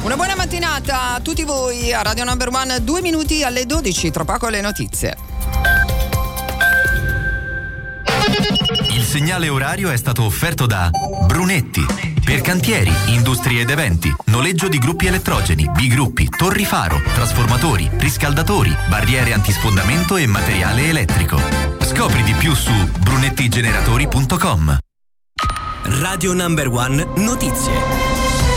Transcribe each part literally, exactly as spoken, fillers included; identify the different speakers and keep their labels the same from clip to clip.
Speaker 1: Una buona mattinata a tutti voi a Radio Number One, due minuti alle dodici, tra poco le notizie.
Speaker 2: Il segnale orario è stato offerto da Brunetti. Per cantieri, industrie ed eventi, noleggio di gruppi elettrogeni, bigruppi, torri faro, trasformatori, riscaldatori, barriere antisfondamento e materiale elettrico. Scopri di più su brunettigeneratori punto com.
Speaker 3: Radio Number One Notizie.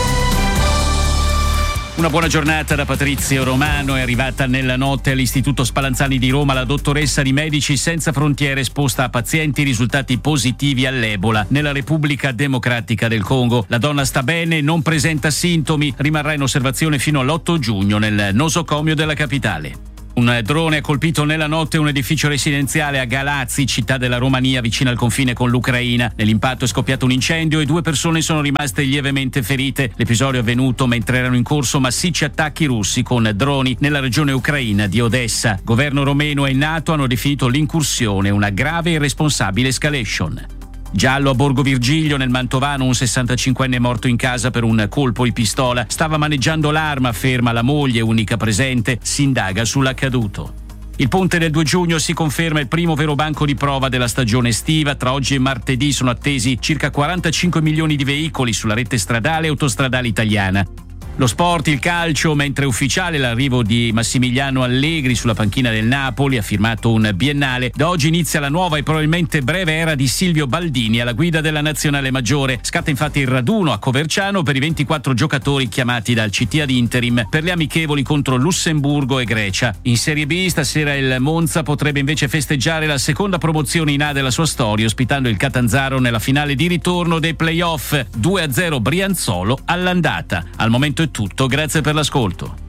Speaker 4: Una buona giornata da Patrizio Romano. È arrivata nella notte all'Istituto Spallanzani di Roma la dottoressa di Medici Senza Frontiere esposta a pazienti risultati positivi all'Ebola nella Repubblica Democratica del Congo. La donna sta bene, non presenta sintomi, rimarrà in osservazione fino all'otto giugno nel nosocomio della capitale. Un drone ha colpito nella notte un edificio residenziale a Galazzi, città della Romania vicino al confine con l'Ucraina. Nell'impatto è scoppiato un incendio e due persone sono rimaste lievemente ferite. L'episodio è avvenuto mentre erano in corso massicci attacchi russi con droni nella regione ucraina di Odessa. Governo romeno e NATO hanno definito l'incursione una grave e irresponsabile escalation. Giallo a Borgo Virgilio nel Mantovano, un sessantacinquenne morto in casa per un colpo di pistola. Stava maneggiando l'arma, afferma la moglie, unica presente. Si indaga sull'accaduto. Il ponte del due giugno si conferma il primo vero banco di prova della stagione estiva. Tra oggi e martedì sono attesi circa quarantacinque milioni di veicoli sulla rete stradale e autostradale italiana. Lo sport, il calcio, mentre è ufficiale l'arrivo di Massimiliano Allegri sulla panchina del Napoli, ha firmato un biennale. Da oggi inizia la nuova e probabilmente breve era di Silvio Baldini alla guida della nazionale maggiore. Scatta infatti il raduno a Coverciano per i ventiquattro giocatori chiamati dal C T ad interim per le amichevoli contro Lussemburgo e Grecia. In Serie B stasera il Monza potrebbe invece festeggiare la seconda promozione in A della sua storia, ospitando il Catanzaro nella finale di ritorno dei playoff. due a zero Brianzolo all'andata. Al momento è tutto, grazie per l'ascolto.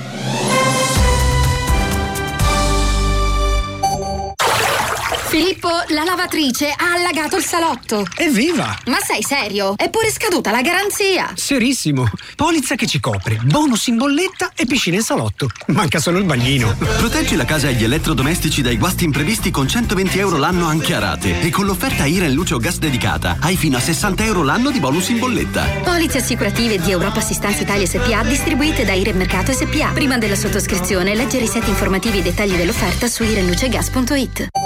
Speaker 5: Filippo, la lavatrice ha allagato il salotto.
Speaker 6: Evviva!
Speaker 5: Ma sei serio? È pure scaduta la garanzia.
Speaker 6: Serissimo. Polizza che ci copre, bonus in bolletta e piscina in salotto. Manca solo il bagnino.
Speaker 7: Proteggi la casa e gli elettrodomestici dai guasti imprevisti con centoventi euro l'anno anche a rate. E con l'offerta Iren Luce o Gas dedicata hai fino a sessanta euro l'anno di bonus in bolletta.
Speaker 5: Polizze assicurative di Europa Assistenza Italia S P A distribuite da Iren Mercato S P A. Prima della sottoscrizione leggere i set informativi e i dettagli dell'offerta su irenlucegas punto it.